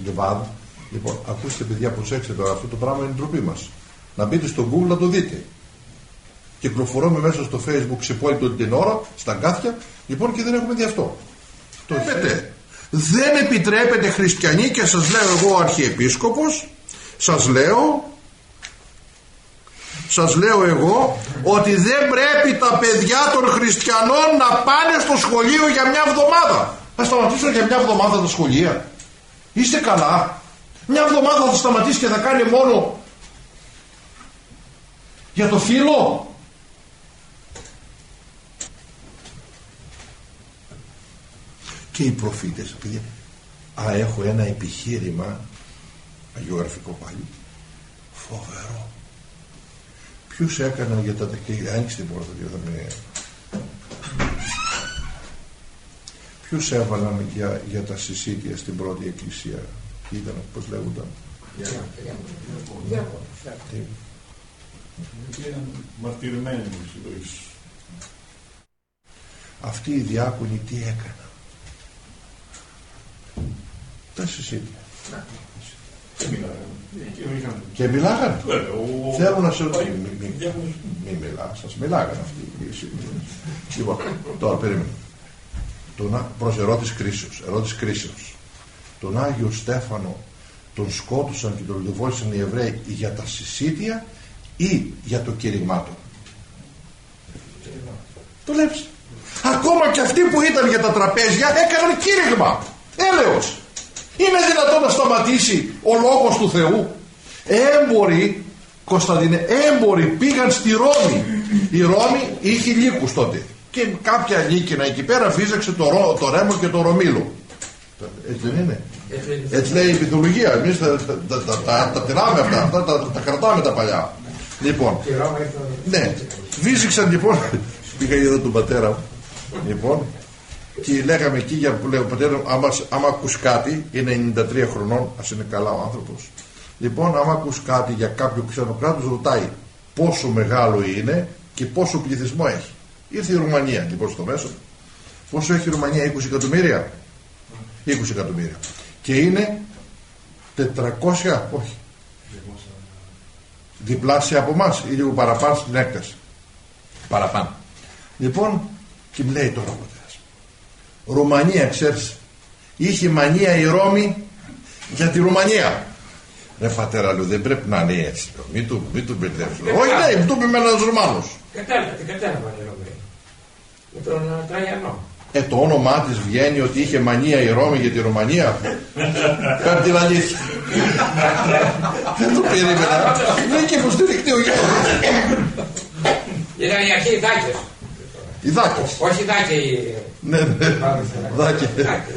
Λεβάδ. Λοιπόν, ακούστε παιδιά, προσέξτε τώρα, αυτό το πράγμα είναι ντροπή μας. Να μπείτε στο Google να το δείτε. Κυκλοφορούμε μέσα στο Facebook ξεπόλυτο την ώρα, στα γκάθια, λοιπόν, και δεν έχουμε δει αυτό. Το έχετε. Δεν επιτρέπεται χριστιανοί, και σας λέω εγώ αρχιεπίσκοπος, σας λέω εγώ ότι δεν πρέπει τα παιδιά των χριστιανών να πάνε στο σχολείο για μια εβδομάδα. Θα σταματήσουν για μια εβδομάδα τα σχολεία? Είστε καλά? Μια εβδομάδα θα σταματήσει και θα κάνει μόνο για το φύλο? Και οι προφήτες, παιδιά, έχω ένα επιχείρημα αγιογραφικό πάλι φοβερό. Ποιους έκαναν για τα τεκμήρια? Άνοιξε την πόρτα, ποιους έβαλαν για τα συσίτια στην πρώτη εκκλησία? Ήταν, πώς λέγονταν? Μαρτυρημένοι. Αυτοί οι διάκονοι τι έκαναν? Τα συσίτια. Και μιλάγανε. Θέλω να σε ρωτήσω. Μην μιλάς, σας μιλάγανε αυτοί. Λοιπόν, τώρα περίμενε. Προς ερώτηση κρίσεως. Τον Άγιο Στέφανο τον σκότωσαν και τον λιδοβόλησαν οι Εβραίοι για τα συσίτια ή για το κήρυγμά του? Το λέψε. Ακόμα και αυτοί που ήταν για τα τραπέζια έκαναν κήρυγμα. Έλεος. Είναι δυνατόν να σταματήσει ο λόγος του Θεού? Έμποροι, Κωνσταντίνε, έμποροι πήγαν στη Ρώμη. Η Ρώμη είχε λύκους τότε. Και κάποια λύκηνα εκεί πέρα φύζαξε το Ρέμο και το Ρωμήλο. Έτσι δεν είναι? Έτσι λέει η μυθολογία. Εμείς τα τυράμε αυτά, τα κρατάμε τα παλιά. Λοιπόν, ναι, φύζηξαν λοιπόν. Πήγα εδώ τον πατέρα μου. Λοιπόν, και λέγαμε εκεί για που λέει ο πατέρα μου, άμα ακούς κάτι, είναι 93 χρονών, ας είναι καλά ο άνθρωπος. Λοιπόν, άμα ακούς κάτι για κάποιο ξένο κράτος, ρωτάει πόσο μεγάλο είναι και πόσο πληθυσμό έχει. Ήρθε η Ρουμανία λοιπόν στο μέσο. Πόσο έχει η Ρουμανία? 20 εκατομμύρια. 20 εκατομμύρια. Και είναι 400, όχι, διπλάσια από εμάς ή λίγο παραπάνω στην έκταση. Παραπάνω. Λοιπόν, και μου λέει τώρα ο πατέρας, Ρουμανία, ξέρεις, είχε μανία η Ρώμη για τη Ρουμανία. Ρε πατέρα, λέω, δεν πρέπει να είναι έτσι. Μην του μπερδεύεις. Όχι, ναι, μου το είπε με ένας Ρουμάνος. Κατάλαβα τη Ρώμη. Με τον Τραγιανό. Το όνομά της βγαίνει ότι είχε μανία η Ρώμη για τη Ρουμανία. Πέρα την αλήθεια. Δεν το περίμενα. Λέει και υποστηρικτή ο Γιώργος. Ήταν η αρχή οι Δάκες. Οι Δάκες. Όχι οι Δάκες. Ναι, Δάκες.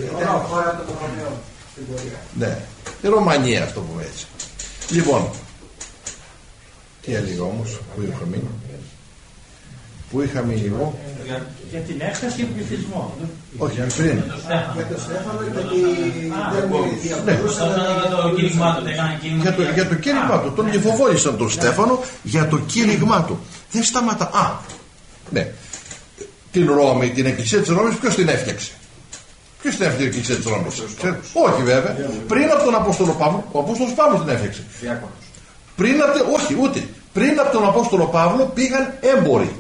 Ναι, η Ρωμανία, αυτό που έτσι. Λοιπόν, τι έλεγα όμως που είχα μείνει? Που είχα μείνει εγώ? Για την έκταση πληθυσμό. Όχι, πριν. Για το κήρυγμά του. Τον λιθοβόλησαν τον Στέφανο για το κήρυγμά του. Δεν σταματά. Ναι. Την Ρώμη, την εκκλησία της Ρώμης, ποιος την έφτιαξε? Ποιος την έφτιαξε την εκκλησία της Ρώμης? Όχι βέβαια. Πριν από τον Απόστολο Παύλο, ο Απόστολος Παύλος την έφτιαξε. Όχι, ούτε. Πριν από τον Απόστολο Παύλο πήγαν έμποροι.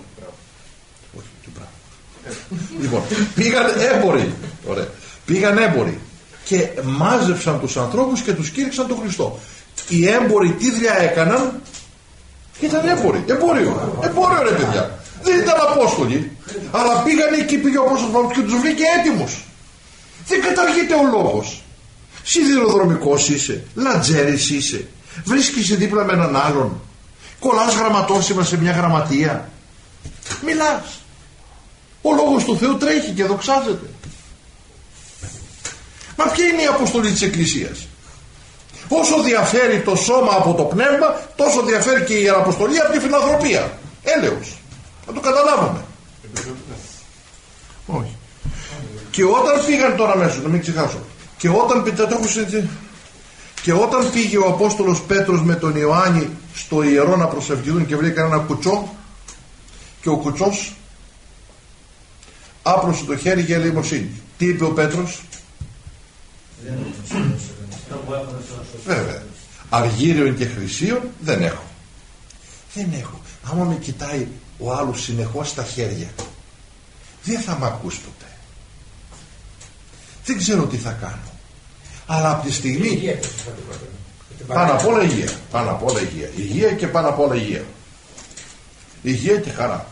Λοιπόν, πήγαν έμποροι. Ωραία. Πήγαν έμποροι και μάζεψαν τους ανθρώπους και τους κήρυξαν τον Χριστό. Οι έμποροι τι δουλειά έκαναν? Ήταν έμποροι. Εμπόριο ρε παιδιά. Δεν ήταν Απόστολοι. Αλλά πήγαν εκεί, πήγε ο Απόστολος Παύλος και τους βρήκε έτοιμους. Δεν καταργείται ο λόγος. Σιδηροδρομικός είσαι, λατζέρης είσαι, βρίσκεσαι δίπλα με έναν άλλον, κολλάς γραμματόσημα σε μια γραμματεία, μιλάς. Ο λόγος του Θεού τρέχει και δοξάζεται. Μα ποια είναι η αποστολή της Εκκλησίας? Όσο διαφέρει το σώμα από το πνεύμα, τόσο διαφέρει και η Ιεραποστολή από τη φιλανθρωπία. Έλεος. Να το καταλάβουμε. Όχι. Και όταν πήγαν τώρα μέσα, να μην ξεχάσω, και όταν πήγε ο Απόστολος Πέτρος με τον Ιωάννη στο ιερό να προσευχηθούν και βρήκαν ένα κουτσό, και ο κουτσός άπλωσε το χέρι για ελεημοσύνη. Τι είπε ο Πέτρος? Βέβαια. Αργύριον και χρυσίον δεν έχω. Δεν έχω. Άμα με κοιτάει ο άλλος συνεχώς στα χέρια, δεν θα μ' ακούσει ποτέ. Δεν ξέρω τι θα κάνω. Αλλά από τη στιγμή... Πάνω απ' όλα υγεία. Πάνω απ' όλα υγεία. Υγεία και πάνω απ' όλα υγεία. Υγεία και χαρά.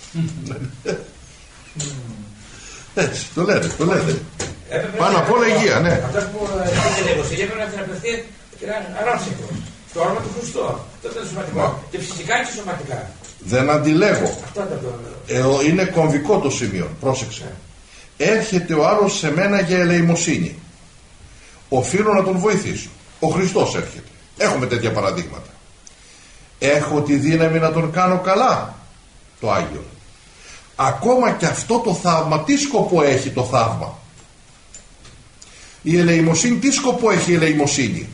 Έτσι, το λέτε. Πάνω απ' όλα υγεία, ναι. Αυτό που έλεγε, έπρεπε να θεραπευτεί αρρώσιμο. Το όνομα του Χριστού. Αυτό ήταν σωματικό. Και φυσικά και σωματικά. Δεν αντιλέγω. Εδώ είναι κομβικό το σημείο. Πρόσεξε. Έρχεται ο άλλος σε μένα για ελεημοσύνη. Οφείλω να τον βοηθήσω. Ο Χριστός έρχεται. Έχουμε τέτοια παραδείγματα. Έχω τη δύναμη να τον κάνω καλά, το Άγιο. Ακόμα και αυτό το θαύμα, τι σκοπό έχει το θαύμα? Η ελεημοσύνη, τι σκοπό έχει η ελεημοσύνη?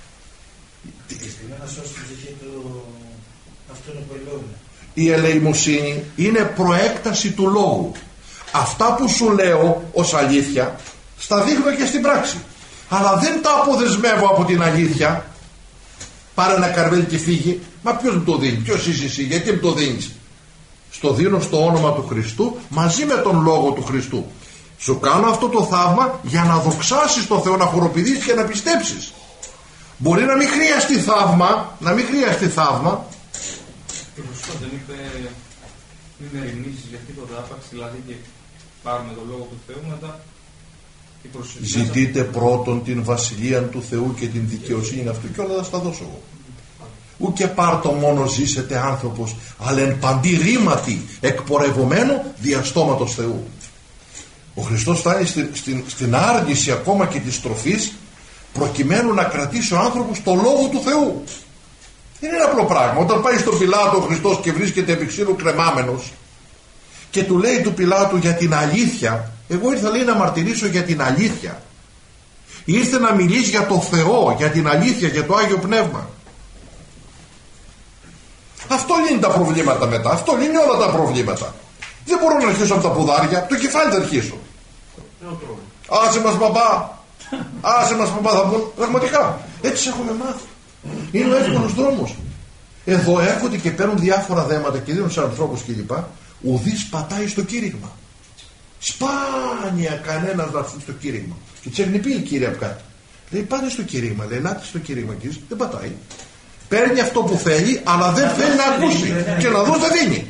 Η ελεημοσύνη είναι προέκταση του λόγου. Αυτά που σου λέω ως αλήθεια στα δείχνω και στην πράξη, αλλά δεν τα αποδεσμεύω από την αλήθεια. Πάρε ένα καρβέλι και φύγει. Μα ποιος μου το δίνει? Ποιος είσαι εσύ? Γιατί μου το δίνεις? Στο δίνω στο όνομα του Χριστού, μαζί με τον λόγο του Χριστού. Σου κάνω αυτό το θαύμα για να δοξάσεις τον Θεό, να χοροπηδήσεις και να πιστέψεις. Μπορεί να μην χρειαστεί θαύμα, να μην χρειαστεί θαύμα. Ο Χριστός δεν είπε μην με ρημνήσεις για τίποτα άπαξ, δηλαδή και πάρουμε τον λόγο του Θεού μετά. Ζητείτε πρώτον την βασιλεία του Θεού και την δικαιοσύνη αυτού και όλα θα στα δώσω εγώ. Ου και πάρτο μόνο ζήσετε άνθρωπος, αλλά εν παντή ρήματι εκπορευωμένο διαστόματος Θεού. Ο Χριστός φτάνει στην άρνηση ακόμα και της τροφής, προκειμένου να κρατήσει ο άνθρωπος το λόγο του Θεού. Δεν είναι απλό πράγμα. Όταν πάει στον Πιλάτο ο Χριστός και βρίσκεται επί ξύλου κρεμάμενος και του λέει του Πιλάτου για την αλήθεια, εγώ ήρθα, λέει, να μαρτυρήσω για την αλήθεια. Ήρθε να μιλήσει για το Θεό, για την αλήθεια, για το Άγιο Πνεύμα. Αυτό λύνει τα προβλήματα μετά. Αυτό λύνει όλα τα προβλήματα. Δεν μπορώ να αρχίσω από τα ποδάρια, από το κεφάλι θα αρχίσω. Άσε μας μπαμπά, άσε μας μπαμπά, θα πω. Πραγματικά έτσι έχουμε μάθει. Είναι ο εύκολος δρόμος. Εδώ έρχονται και παίρνουν διάφορα δέματα και δίνουν σε ανθρώπους κλπ. Ουδής πατάει στο κήρυγμα. Σπάνια κανένας να έρθει στο κήρυγμα. Και τσέρνει πει η κύρια από κάτω. Λέει πάτε στο κήρυγμα, λέει ελάτε στο κήρυγμα και δεν πατάει. Παίρνει αυτό που θέλει, αλλά δεν θέλει να ακούσει. Και να δώσει δεν δίνει.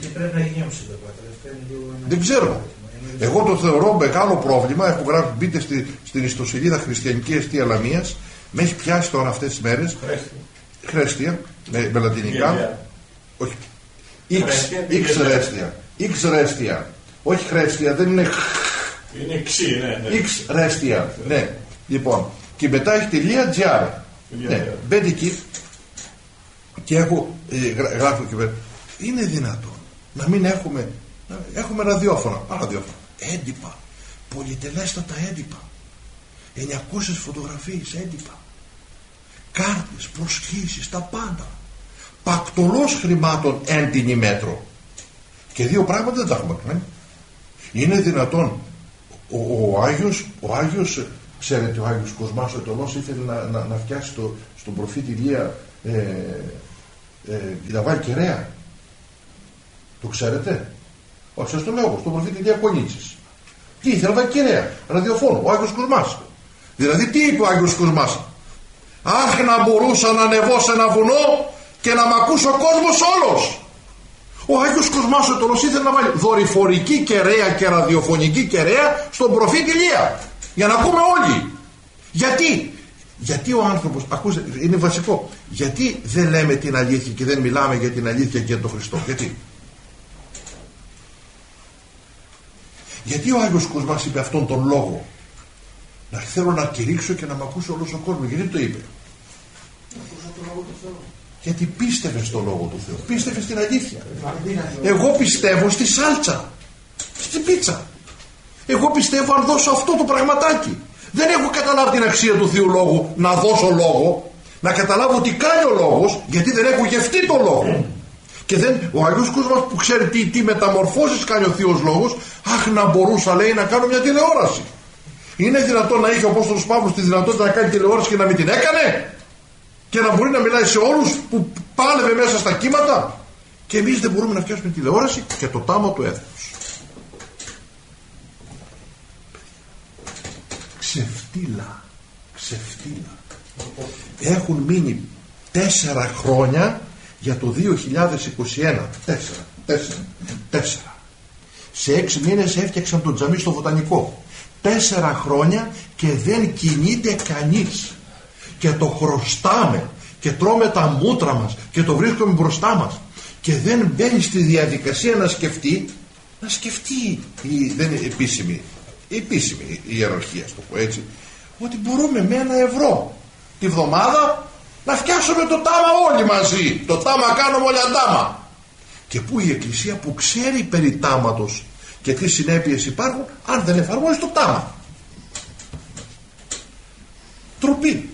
Δεν ξέρω. Εγώ το θεωρώ μεγάλο πρόβλημα. Έχω γράψει, μπείτε στην ιστοσελίδα Χριστιανική Εστία Λαμίας. Με έχει πιάσει τώρα αυτές τις μέρες. Χρέστια, με λατινικά. Όχι. X ρέστια. Όχι χρέστια, δεν είναι. Είναι ξύ, ναι. X ρέστια. Ναι. Λοιπόν, και μετά έχει .gr. Ναι. Μπαίνετε εκεί και έχω γράφω και πέρα. Είναι δυνατόν να μην έχουμε ραδιόφωνα. Ραδιόφωνα. Έντυπα. Πολυτελέστατα έντυπα. 900 φωτογραφίες έντυπα. Κάρτες, προσκλήσεις, τα πάντα. Πακτολός χρημάτων εν την ημέτρο. Και δύο πράγματα δεν τα έχουμε κάνει. Είναι δυνατόν ο Άγιος, ξέρετε, ο Άγιος Κοσμάς ο Ετωλός ήθελε να φτιάξει στον προφήτη Ηλία να βάλει κεραία. Το ξέρετε? Όχι, σας το λέω, στον προφήτη Ηλία Κονίτσης. Τι ήθελε να βάλει κεραία? Ραδιοφόνο, ο Άγιος Κοσμάς. Δηλαδή τι είπε ο Άγιος Κοσμάς? Αχ, να μπορούσα να ανεβώ σε ένα βουνό και να μ' ακούσει ο κόσμος όλος. Ο Άγιος Κοσμάς ο Ετωλός ήθελε να βάλει δορυφορική κεραία και ραδιοφωνική κεραία στον προφήτη Ηλία για να ακούμε όλοι. Γιατί ο άνθρωπος, ακούστε, είναι βασικό, γιατί δεν λέμε την αλήθεια και δεν μιλάμε για την αλήθεια και για τον Χριστό? Γιατί ο Άγιος Κοσμάς είπε αυτόν τον λόγο? Να θέλω να κηρύξω και να μ' ακούσει όλος ο κόσμος. Γιατί το είπε? Γιατί πίστευε στο λόγο του Θεού, πίστευε στην αλήθεια. Εγώ πιστεύω στη σάλτσα, στην πίτσα. Εγώ πιστεύω αν δώσω αυτό το πραγματάκι. Δεν έχω καταλάβει την αξία του Θείου Λόγου να δώσω λόγο, να καταλάβω τι κάνει ο λόγος, γιατί δεν έχω γευτεί το λόγο. Και ο Άγιος Κοσμάς που ξέρει τι μεταμορφώσεις κάνει ο Θείος Λόγος, αχ, να μπορούσα, λέει, να κάνω μια τηλεόραση. Είναι δυνατόν να είχε ο Απόστολος Παύλος τη δυνατότητα να κάνει τηλεόραση και να μην την έκανε? Και να μπορεί να μιλάει σε όλους που πάλευε μέσα στα κύματα? Και εμείς δεν μπορούμε να φτιάξουμε τηλεόραση και το τάμα του έθνους. Ξεφτύλα. Έχουν μείνει 4 χρόνια για το 2021. 4. Σε 6 μήνες έφτιαξαν το τζαμί στο Βοτανικό. 4 χρόνια και δεν κινείται κανείς. Και το χρωστάμε και τρώμε τα μούτρα μας και το βρίσκουμε μπροστά μας. Και δεν μπαίνει στη διαδικασία να σκεφτεί. Δεν είναι επίσημη ιεραρχία, στο πω έτσι, ότι μπορούμε με 1 ευρώ τη βδομάδα να φτιάσουμε το τάμα όλοι μαζί. Το τάμα κάνουμε όλα τάμα. Και πού η Εκκλησία που ξέρει περί τάματος και τι συνέπειες υπάρχουν, αν δεν εφαρμόζει το τάμα? Τροπή.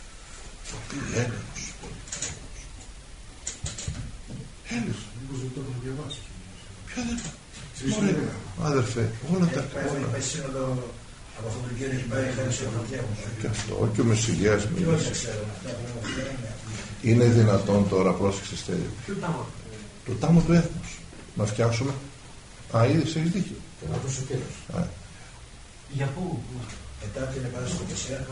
Έλεος. Ποια δεν το... Ωραία, αδερφέ, όλα τα... Και αυτό και ο Μεσηγέας είναι δυνατόν τώρα, πρόσεξε Στέλιο, το τάμο του έθνους να φτιάξουμε? Ήδη έχεις δίκιο. Για πού? Μετά την επανάσταση του Μεσσία,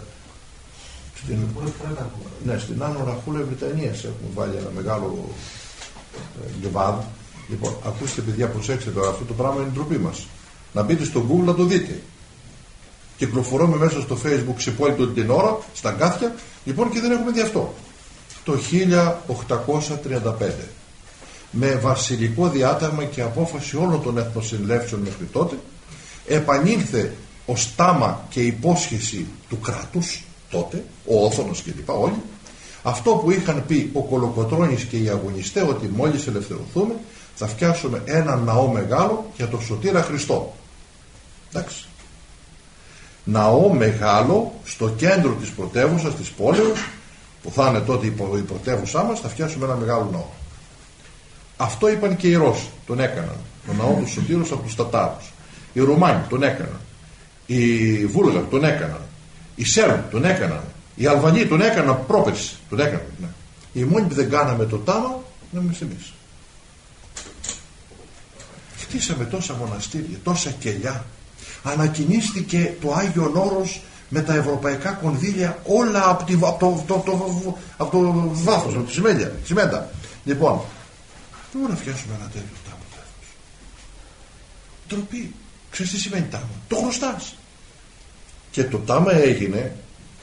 ναι, στην Άνω Ραχούλα Βρυτανίας έχουμε βάλει ένα μεγάλο λιβάδι. Λοιπόν, ακούστε παιδιά, προσέξτε τώρα, αυτό το πράγμα είναι ντροπή μας. Να μπείτε στο Google να το δείτε. Κυκλοφορούμε μέσα στο Facebook σε πόλη την ώρα, στα Γκάθια, λοιπόν, και δεν έχουμε δει αυτό. Το 1835, με βασιλικό διάταγμα και απόφαση όλων των εθνοσυνελεύσεων μέχρι τότε, επανήλθε ως τάμα και υπόσχεση του κράτους τότε, ο Όθωνος κλπ. Όλοι, αυτό που είχαν πει ο Κολοκοτρώνης και οι αγωνιστές, ότι μόλις ελευθερωθούμε θα φτιάσουμε ένα ναό μεγάλο για τον Σωτήρα Χριστό. Εντάξει. Ναό μεγάλο στο κέντρο της πρωτεύουσας, της πόλεως, που θα είναι τότε η πρωτεύουσά μας, θα φτιάσουμε ένα μεγάλο ναό. Αυτό είπαν και οι Ρώσοι, τον έκαναν. Το ναό του Σωτήρος από τους Τατάρους. Οι Ρουμάνοι τον έκαναν. Οι Βούλγαροι τον έκαναν. Οι Σέρβοι τον έκαναν. Οι Αλβανοί τον έκαναν πρόπερση. Τον έκαναν. Ναι. Οι μόνοι που δεν κάναμε το τάμα είμαστε εμείς. Χτίσαμε τόσα μοναστήρια, τόσα κελιά. Ανακοινίστηκε το Άγιον Όρος με τα ευρωπαϊκά κονδύλια όλα από το βάθος, από τη σημαίντα. Λοιπόν, δεν μπορούμε να φτιάσουμε ένα τέτοιο τάμα. Ντροπή. Ξέρεις τι σημαίνει τάμα? Το χρωστάς. Και το τάμα έγινε,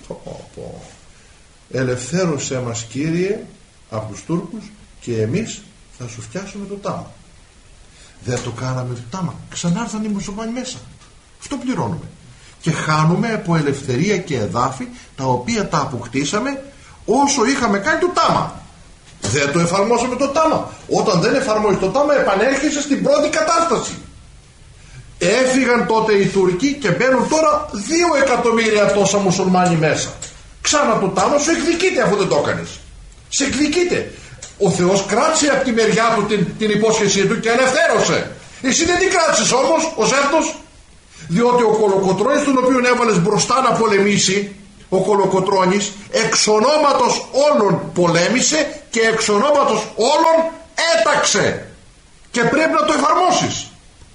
ελευθέρωσέ μας Κύριε από τους Τούρκους και εμείς θα σου φτιάσουμε το τάμα. Δεν το κάναμε το τάμα, ξανάρθαν οι μουσουλμάνοι μέσα. Αυτό πληρώνουμε. Και χάνουμε από ελευθερία και εδάφη τα οποία τα αποκτήσαμε όσο είχαμε κάνει το τάμα. Δεν το εφαρμόσαμε το τάμα. Όταν δεν εφαρμόζει το τάμα επανέρχεσαι στην πρώτη κατάσταση. Έφυγαν τότε οι Τούρκοι και μπαίνουν τώρα 2 εκατομμύρια τόσα μουσουλμάνοι μέσα. Ξανά το τάμα σου εκδικείται αφού δεν το έκανες. Σε εκδικείται. Ο Θεός κράτησε από τη μεριά του την υπόσχεσή του και ελευθέρωσε. Εσύ δεν την κράτησες όμως ως έθνος. Διότι ο Κολοκοτρώνης, τον οποίο έβαλες μπροστά να πολεμήσει, ο Κολοκοτρώνης εξ ονόματος όλων πολέμησε και εξ ονόματος όλων έταξε. Και πρέπει να το εφαρμόσεις.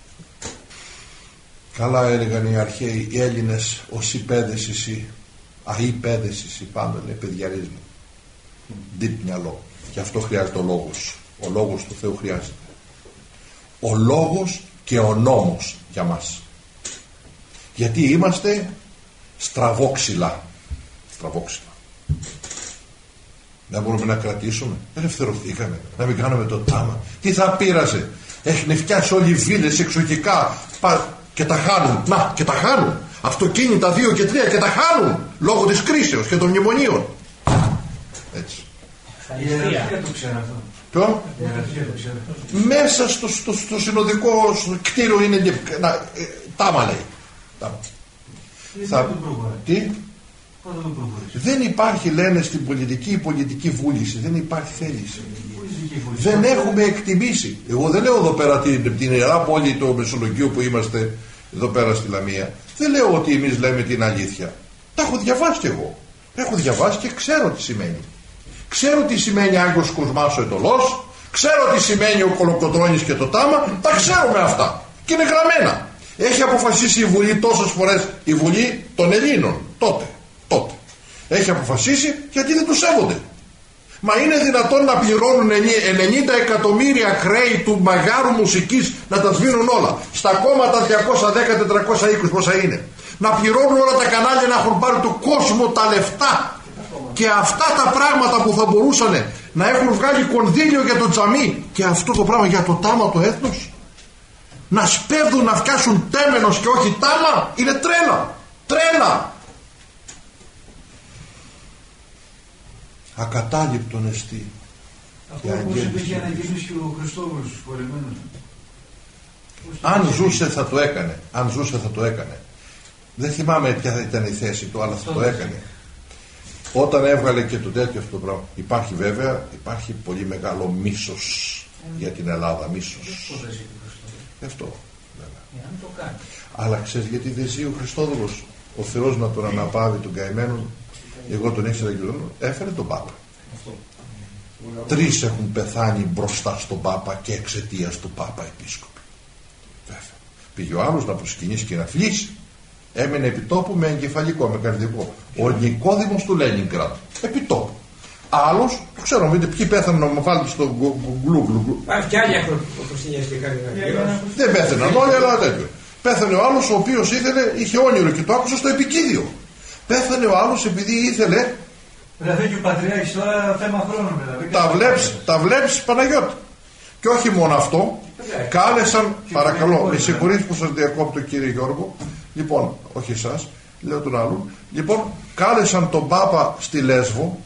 Καλά έλεγαν οι αρχαίοι οι Έλληνες, ως υπέδες εσύ, αηπέδες εσύ, πάντα λέει παιδιαρίσμα. Δίπ μυαλό. Και αυτό χρειάζεται ο λόγος. Ο λόγος του Θεού χρειάζεται. Ο λόγος και ο νόμος για μας. Γιατί είμαστε στραβόξυλα. Δεν μπορούμε να κρατήσουμε. Ελευθερωθήκαμε. Να μην κάνουμε το τάμα. Τι θα πείραζε? Έχουν φτιάξει όλοι οι βίλες εξοχικά και τα χάνουν. Να, και τα χάνουν. Αυτοκίνητα 2 και 3 και τα χάνουν λόγω της κρίσεως και των μνημονίων. Έτσι. Η ιεραρχία το ξέρει αυτό. Ποιο? Μέσα στο συνοδικό κτίριο είναι τάμα λέει. Τι? Δεν υπάρχει, λένε στην πολιτική βούληση, δεν υπάρχει θέληση. Δεν έχουμε εκτιμήσει. Εγώ δεν λέω εδώ πέρα την ιερά πόλη του Μεσολογγίου που είμαστε εδώ πέρα στη Λαμία, δεν λέω ότι εμείς λέμε την αλήθεια. Τα έχω διαβάσει κι εγώ. Έχω διαβάσει και ξέρω τι σημαίνει. Ξέρω τι σημαίνει Άγιος Κοσμάς ο Ετωλός, ξέρω τι σημαίνει ο Κολοκοτρώνης και το Τάμα, τα ξέρουμε αυτά. Και είναι γραμμένα. Έχει αποφασίσει η Βουλή τόσες φορές, η Βουλή των Ελλήνων, τότε. Έχει αποφασίσει γιατί δεν τους σέβονται. Μα είναι δυνατόν να πληρώνουν 90 εκατομμύρια χρέη του Μαγάρου Μουσικής να τα σβήνουν όλα. Στα κόμματα 210-420 πόσα είναι. Να πληρώνουν όλα τα κανάλια, να έχουν πάρει του κόσμου τα λεφτά. Και αυτά τα πράγματα που θα μπορούσαν να έχουν βγάλει κονδύλιο για το τζαμί και αυτό το πράγμα για το Τάμα το έθνος, να σπέβδουν να φτιάσουν τέμενος και όχι Τάμα, είναι τρέλα. Ακατάληπτον εστί. Αυτό όπως είπε για να γίνεις και ο Χριστόβουλος φορεμένος. Αν ζούσε θα το έκανε. Δεν θυμάμαι ποια θα ήταν η θέση του, αλλά θα το έκανε. Όταν έβγαλε και το τέτοιο αυτό το πράγμα. Υπάρχει πολύ μεγάλο μίσος για την Ελλάδα. Μίσος. Αυτό βέβαια. Αλλά ξέρεις γιατί δεν ζει ο Χριστόδουλος? Ο Θεός να τον αναπαύει τον καημένο. Εγώ τον ήξερα και τον έφερε τον Πάπα. 3 έχουν πεθάνει μπροστά στον Πάπα και εξαιτίας του Πάπα επίσκοποι. Βέβαια. Πήγε ο άλλος να προσκυνήσει και να φλήσει. Έμενε επιτόπου με εγκεφαλικό, με καρδικό. Ο Νικόδημος του Λένινγκραντ. Επιτόπου. Άλλος, το ξέρω, δείτε ποιοι πέθαναν να μου βάλετε στο γκλου. Υπάρχει κι άλλοι ακροσυνιές και κάτι. Δεν πέθαναν όλοι, αλλά τέτοιο. Πέθανε ο άλλος ο οποίος είχε όνειρο και το άκουσε στο επικίδιο. Πέθανε ο άλλος επειδή ήθελε. Δηλαδή και ο Πατριάρχης τώρα θέμα χρόνου δηλαδή. Τα βλέπεις Παναγιώτη. Και όχι μόνο αυτό, κάλεσαν, παρακαλώ, με συγχωρείτε που σας διακόπτω κύριε Γιώργο, λοιπόν, όχι εσάς, λέω τον άλλον, λοιπόν, κάλεσαν τον Πάπα στη Λέσβο,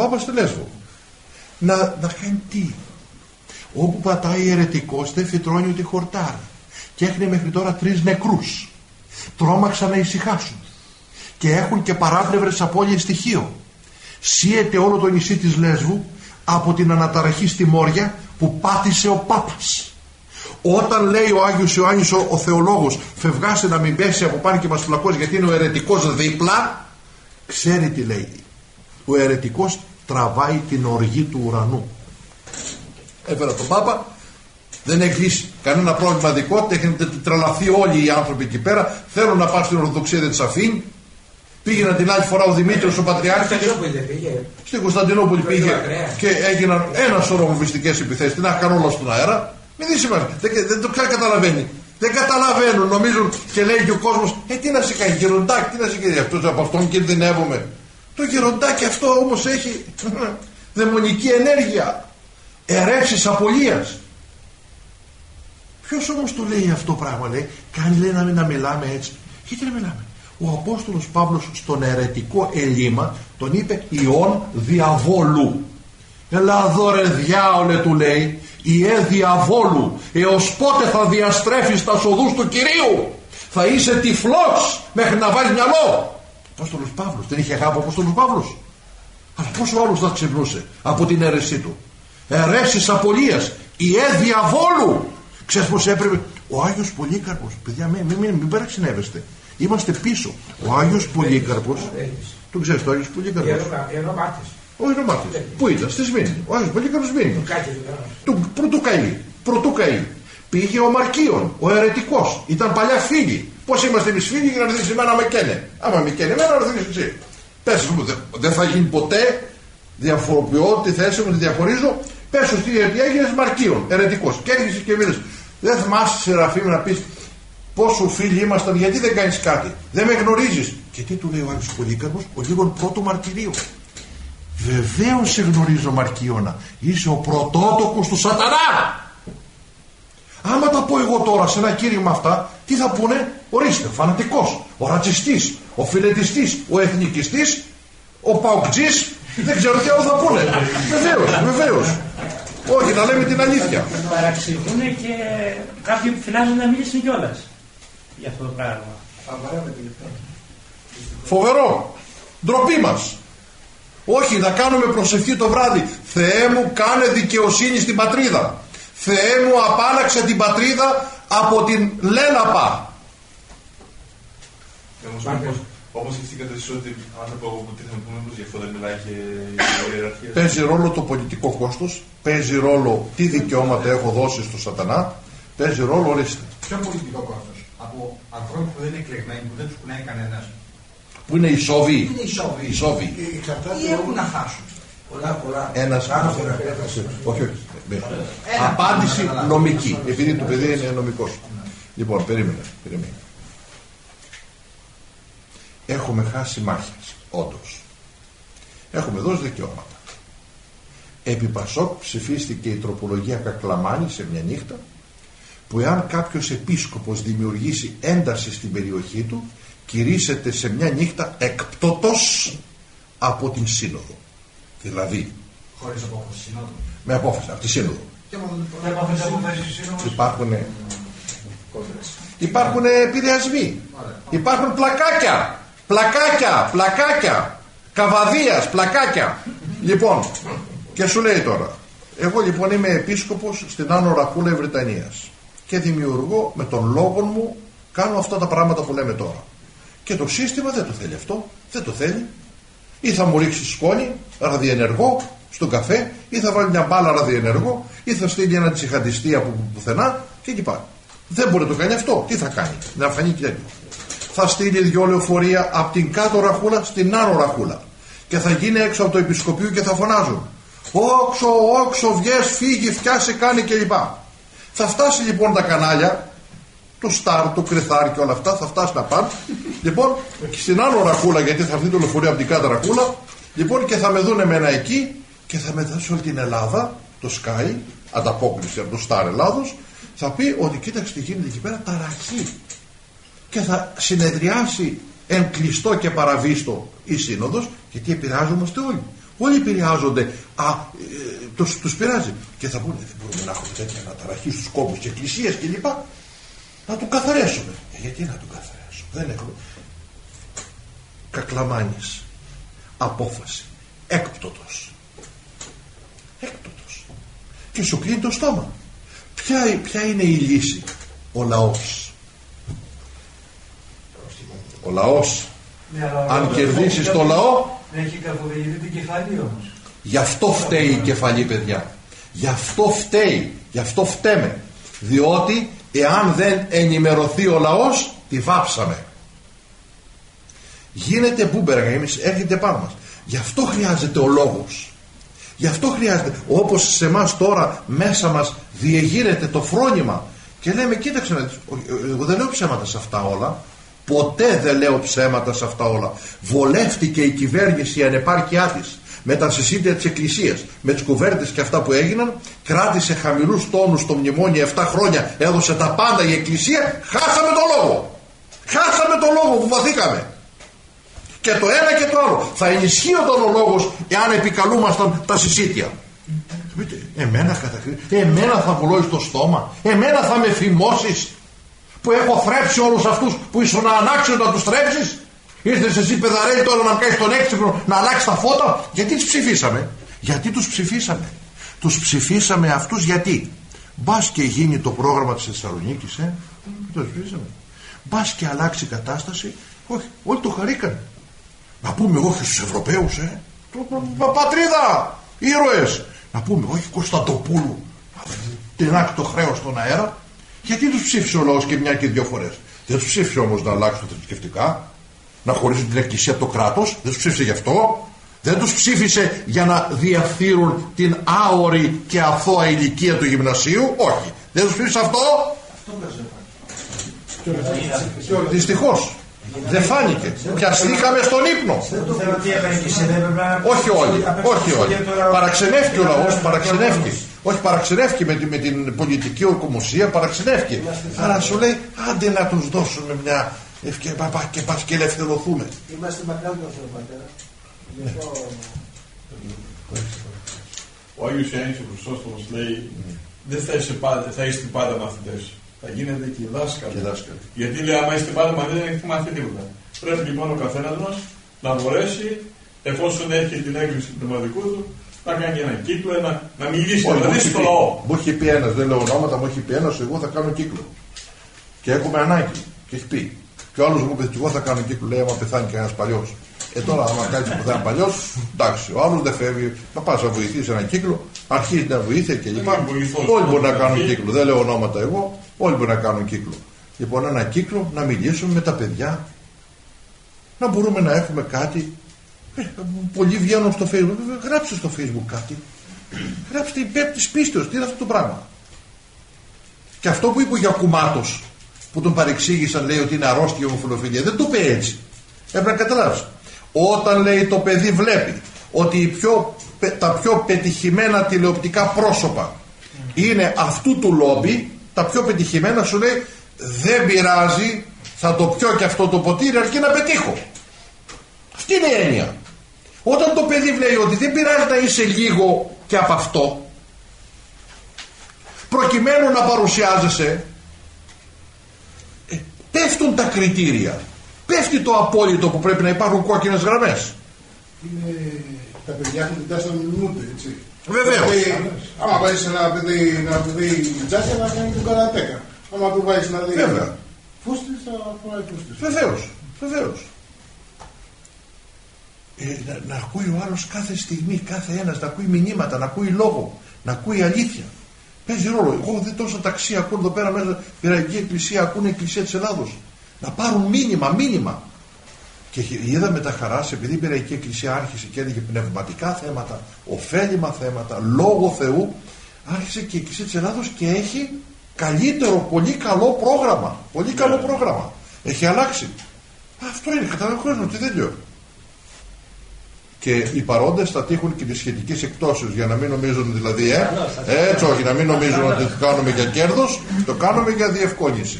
να κάνει τι? Όπου πατάει αιρετικός δεν φυτρώνει ούτε χορτάρα. Και έχουν μέχρι τώρα 3 νεκρούς. Τρόμαξαν να ησυχάσουν. Και έχουν και παράπλευρες απώλειες στοιχείο. Σύεται όλο το νησί της Λέσβου από την αναταραχή στη Μόρια που πάτησε ο Πάπας. Όταν λέει ο Άγιος Ιωάννης ο θεολόγος, φευγάστε να μην πέσει από πάνω και μας φυλακώσει γιατί είναι ο αιρετικός δίπλα, ξέρει τι λέει. Ο αιρετικός τραβάει την οργή του ουρανού. Έφερα τον Πάπα, δεν έχει λύσει κανένα πρόβλημα δικό, έχουν τρελαθεί όλοι οι άνθρωποι εκεί πέρα, θέλουν να πάνε στην Ορθοδοξία, δεν τις αφήνει. Πήγαιναν την άλλη φορά ο Δημήτριος ο Πατριάρχης. Στην Κωνσταντινούπολη πήγε και έγιναν ένα σωρό βομβιστικές επιθέσεις. Την άχαν όλα στον αέρα. Μην δει σήμερα. Δεν το καταλαβαίνει. Δεν καταλαβαίνουν. Νομίζουν και λέει και ο κόσμος, τι να σε κάνει, γεροντάκι, τι να σε κάνει. Αυτό από αυτόν κινδυνεύουμε. Το γεροντάκι αυτό όμως έχει δαιμονική ενέργεια. Αιρέσεις απολίας. Ποιος όμως το λέει αυτό πράγμα, λέει, κάνει λέει να μιλάμε έτσι. Γιατί να μιλάμε? Ο Απόστολος Παύλος στον αιρετικό ελλείμμα τον είπε Ιών διαβόλου. Έλα εδώ ρε διάολε, του λέει, Ιε διαβόλου, έως πότε θα διαστρέφεις τα οδούς του Κυρίου? Θα είσαι τυφλός μέχρι να βάλεις μυαλό. Απόστολος Παύλος, δεν είχε αγάπη ο Απόστολος Παύλος? Αλλά πόσο άλλος θα ξυπνούσε από την αίρεσή του? Αιρέσεις απολίας, Ιε διαβόλου. Ξέρεις πως έπρεπε ο Άγιος Πολύκαρπος, παιδιά μην παραξενεύεστε, είμαστε πίσω. Ο Άγιος Πολύκαρπος, τον ξέρεις το Άγιος Πολύκαρπος? Όχι νομάτης. Πού ήταν? Στη Σμήνη. Ο Άγιος Πολύκαρπος Σμήνη. Του Πρωτούκαη. Πήγε ο Μαρκίων, ο αιρετικός. Ήταν παλιά φίλοι. Πώς είμαστε εμείς φίλοι για να ρωτήσεις εμένα με καίνε? Άμα με καίνε εμένα, να ρωτήσεις εσύ. Πες μου, δεν θα γίνει ποτέ. Διαφοροποιώ τη θέση μου, τη διαχωρίζω. Πες σου τι έγινες Μαρκίων, αιρετικός. Και έρχεσαι και μίλες. Δεν θυμάσαι, Σεραφείμ, να πεις πόσο φίλοι ήμασταν, γιατί δεν κάνεις κάτι? Δεν με γνωρίζεις. Και τι του λέει ο Άγιος Πολύκαρπος? Ο λίγον πρώτο μαρτυρίου. Βεβαίως σε γνωρίζω Μαρκίωνα, είσαι ο πρωτότοκος του σατανά. Άμα τα πω εγώ τώρα σε ένα κήρυγμα αυτά, τι θα πούνε? Ορίστε, φανατικός, ο ρατσιστής, ο φιλετιστής, ο εθνικιστής, ο παοκτζής, δεν ξέρω τι άλλο θα πούνε. Βεβαίως. Όχι, να λέμε την αλήθεια. Παραξηγούν και κάποιοι φυλάζουν να μιλήσουν κιόλας για αυτό το πράγμα. Φοβερό. Ντροπή μας. Όχι, να κάνουμε προσευχή το βράδυ. Θεέ μου, κάνε δικαιοσύνη στην πατρίδα. Θεέ μου, απάλλαξε την πατρίδα από την λέλαπα. Όπως σκεφτήκατε εσείς ότι άνθρωπο που τίθεται πούμε, γι' αυτό δεν μιλάει και η ιεραρχία. Παίζει ρόλο το πολιτικό κόστος, παίζει ρόλο τι δικαιώματα έχω δώσει στο σατανά, παίζει ρόλο ορίστε. Ποιο πολιτικό κόστος? Από ανθρώπους που δεν είναι εκλεγμένοι, που δεν τους κουνάει κανένας. Που είναι ισόβοι. Τι έχουν να χάσουν? Πολλά. Ένας. Όχι. Απάντηση νομική. Επειδή το παιδί είναι νομικός. Λοιπόν, περίμενε. Έχουμε χάσει μάχες, όντως. Έχουμε δώσει δικαιώματα. Επί Πασόκ ψηφίστηκε η τροπολογία Κακλαμάνη σε μια νύχτα, που εάν κάποιος επίσκοπος δημιουργήσει ένταση στην περιοχή του, κηρύσσεται σε μια νύχτα εκπτώτος από την Σύνοδο. Δηλαδή χωρίς απόφαση Συνόδου. Με απόφαση από τη Σύνοδο. Υπάρχουν επηρεασμοί. Υπάρχουν πλακάκια, καβαδίας, πλακάκια. Λοιπόν, και σου λέει τώρα, εγώ λοιπόν είμαι επίσκοπος στην Άνω Ραχούλα Βρετανίας και δημιουργώ με τον λόγο μου, κάνω αυτά τα πράγματα που λέμε τώρα. Και το σύστημα δεν το θέλει αυτό, δεν το θέλει. Ή θα μου ρίξει σκόνη, ραδιενεργό, στον καφέ, ή θα βάλει μια μπάλα ραδιενεργό, ή θα στείλει ένα τσιχαντιστή από πουθενά και εκεί πάει. Δεν μπορεί να το κάνει αυτό. Τι θα κάνει? Να φανεί και τέτοιο. Θα στείλει 2 λεωφορεία από την κάτω Ραχούλα στην Άνω Ραχούλα και θα γίνει έξω από το επισκοπείο και θα φωνάζουν όξο, βγες, φύγει, φτιάσε, κάνει κλπ. Θα φτάσει λοιπόν τα κανάλια, το Σταρ, το Κρυθάρι και όλα αυτά, θα φτάσει να πάνε. Λοιπόν, στην Άνω Ραχούλα, γιατί θα έρθει το λεωφορείο από την κάτω Ραχούλα, λοιπόν, και θα με δούνε εμένα εκεί και θα μετά σε όλη την Ελλάδα, το Sky, ανταπόκριση από το Σταρ Ελλάδος, θα πει ότι κοίταξε τι γίνεται εκεί πέρα, ταραχή. Και θα συνεδριάσει εν κλειστό και παραβίστο η Σύνοδος, γιατί επηρεάζομαστε όλοι. Όλοι επηρεάζονται, τους πειράζει. Και θα πούνε, δεν μπορούμε να έχουμε τέτοια αναταραχή στους κόμπους και εκκλησίες κλπ. Να του καθαρέσουμε. Γιατί να του καθαρέσουμε? Δεν έχουμε. Κακλαμάνης. Απόφαση. Έκπτωτος. Και σου κλείνει το στόμα. Ποια είναι η λύση? Ο λαός. Ο λαός. Ναι, αν κερδίσεις το λαό, έχει καθοδηγηθεί την κεφαλή όμως. Γι' αυτό φταίει η κεφαλή, παιδιά. Γι' αυτό φταίει. Γι' αυτό φταίμε. Διότι εάν δεν ενημερωθεί ο λαός, τη βάψαμε. Γίνεται μπούμπεργα, έρχεται πάνω μας. Γι' αυτό χρειάζεται ο λόγος. Γι' αυτό χρειάζεται. Όπως σε εμάς τώρα μέσα μας διεγείρεται το φρόνημα και λέμε, κοίταξε να δεις, εγώ δεν λέω ψέματα σε αυτά όλα. Ποτέ δεν λέω ψέματα σε αυτά όλα. Βολεύτηκε η κυβέρνηση, η ανεπάρκειά της, με τα συσίτια της Εκκλησίας, με τις κουβέρτες και αυτά που έγιναν, κράτησε χαμηλούς τόνους στο μνημόνιο 7 χρόνια, έδωσε τα πάντα η Εκκλησία, χάσαμε το λόγο. Χάσαμε το λόγο που βαθήκαμε. Και το ένα και το άλλο. Θα ενισχύονταν ο λόγος εάν επικαλούμασταν τα συσίτια. Εμένα εμένα θα βουλώσεις το στόμα, εμένα θα με φημώσεις που έχω θρέψει όλους αυτούς που ήσουν ανάξιο να τους θρέψεις. Ήρθες εσύ παιδαρέλη τώρα να κάνεις τον έξυπνο, να αλλάξεις τα φώτα. Γιατί τους ψηφίσαμε? Γιατί τους ψηφίσαμε? Τους ψηφίσαμε αυτούς γιατί? Μπας και γίνει το πρόγραμμα της Θεσσαλονίκης, το ψηφίσαμε. Μπας και αλλάξει η κατάσταση. Όχι, όλοι το χαρήκανε. Να πούμε όχι στους Ευρωπαίους, πατρίδα, ήρωες. Να πούμε όχι Κωνσταντοπούλου, την άκρη το χρέος στον αέρα. Γιατί τους ψήφισε ο λαός και μια και 2 φορές? Δεν τους ψήφισε όμως να αλλάξουν θρησκευτικά, να χωρίσουν την Εκκλησία από το κράτος. Δεν τους ψήφισε γι' αυτό. Δεν τους ψήφισε για να διαφθείρουν την άωρη και αθώα ηλικία του γυμνασίου. Όχι. Δεν τους ψήφισε αυτό. Δυστυχώς. Δεν φάνηκε. Πιαστήκαμε στον ύπνο. Όχι όλοι. Παραξενεύει ο λαός. Όχι, παραξενεύει με την πολιτική ορκομοσία, παραξενεύει. Αλλά σου λέει, άντε να τους δώσουμε μια ευκαιρία και πας και ελευθερωθούμε. Είμαστε μακριά από τον Πατέρα. Ο Άγιος Ιωάννης ο Χρυσόστομος λέει, δεν θα είστε πάντα μαθητές. Θα γίνετε και δάσκαλοι. Γιατί λέει, άμα είστε πάντα μαθητές, δεν έχετε μάθει τίποτα. Πρέπει λοιπόν ο καθένας μας να μπορέσει, εφόσον έχει την έγκριση του πνευματικού του, να κάνει έναν κύκλο, να μιλήσει, να μιλήσει στο λαό. Μου έχει πει ένας, δεν λέω ονόματα, μου έχει πει ένας, εγώ θα κάνω κύκλο. Και έχουμε ανάγκη. Και έχει πει, Και ο άλλος μου είπε: εγώ θα κάνω κύκλο, λέει, άμα πεθάνει και ένας παλιός. Τώρα, άμα κάνει που πεθάνει παλιός, εντάξει, ο άλλος δεν φεύγει, θα πας να βοηθήσει έναν κύκλο, αρχίζει να βοήθεια κλπ. Όλοι μπορεί να κάνουν κύκλο. Δεν λέω ονόματα εγώ, όλοι μπορεί να κάνουν κύκλο. Λοιπόν, ένα κύκλο να μιλήσουμε με τα παιδιά, να μπορούμε να έχουμε κάτι. Πολλοί βγαίνουν στο Facebook, γράψτε στο Facebook κάτι. Γράψτε υπέρ της πίστεως, τι είναι αυτό το πράγμα. Και αυτό που είπε ο Γιακουμάτος, που τον παρεξήγησαν, λέει ότι είναι αρρώστια η ομοφυλοφιλία, δεν το είπε έτσι. Έπρεπε να καταλάβεις. Όταν, λέει, το παιδί βλέπει ότι τα πιο πετυχημένα τηλεοπτικά πρόσωπα είναι αυτού του λόμπι, τα πιο πετυχημένα, σου λέει, δεν πειράζει, θα το πιω και αυτό το ποτήρι αρκεί να πετύχω. Αυτή είναι η έννοια. Όταν το παιδί βλέπει ότι δεν πειράζει να είσαι λίγο και από αυτό, προκειμένου να παρουσιάζεσαι, πέφτουν τα κριτήρια. Πέφτει το απόλυτο που πρέπει να υπάρχουν κόκκινες γραμμές. Τα παιδιά έχουν την τάση να μιμούνται, έτσι. Βεβαίως. Άμα βάζεις ένα παιδί τζάκια να κάνει τον καρατέκα. Άμα του βάζεις να δει φούστης, θα φοράει φούστης. Βεβαίως. Να ακούει ο άλλος κάθε στιγμή, κάθε ένας, να ακούει μηνύματα, να ακούει λόγο, να ακούει αλήθεια. Παίζει ρόλο. Εγώ δεν τόσα ταξί ακούω εδώ πέρα μέσα, Πυραϊκή Εκκλησία, ακούνε Εκκλησία της Ελλάδος. Να πάρουν μήνυμα. Και είδαμε τα χαράς, επειδή η Πυραϊκή Εκκλησία άρχισε και έλεγε πνευματικά θέματα, ωφέλιμα θέματα, λόγω Θεού, άρχισε και η Εκκλησία της Ελλάδος και έχει καλύτερο, πολύ καλό πρόγραμμα. Πολύ καλό πρόγραμμα. Έχει αλλάξει. Αυτό είναι, κατά χρόνο, τι δεν λέω. Και οι παρόντες θα τύχουν και τις σχετικές εκπτώσεις, για να μην νομίζουν δηλαδή, έτσι όχι, να μην νομίζουν ότι το κάνουμε για κέρδος, το κάνουμε για διευκόλυνση.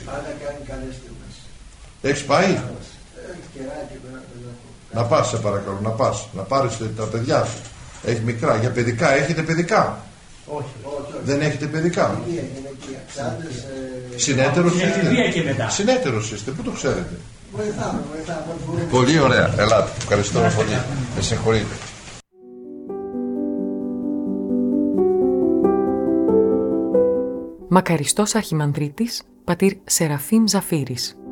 Έχεις πάει? Να πας, σε παρακαλώ, να πάρεις τα παιδιά σου. Έχει μικρά, για παιδικά, έχετε παιδικά? Όχι. Δεν έχετε παιδικά? Συνέτερος είστε, πού το ξέρετε? Βοηθάμε. Πολύ ωραία, ελάτε, ευχαριστώ πολύ. Με συγχωρείτε. Μακαριστός Αρχιμανδρίτης, πατήρ Σεραφείμ Ζαφύρης.